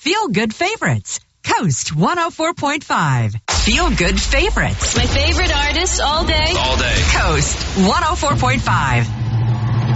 Feel Good Favorites. Coast 104.5. Feel Good Favorites. My favorite artists all day. All day. Coast 104.5.